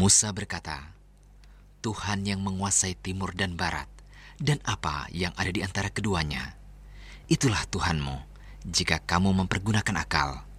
Musa berkata, Tuhan yang menguasai timur dan barat, dan apa yang ada di antara keduanya. Itulah Tuhanmu, jika kamu mempergunakan akal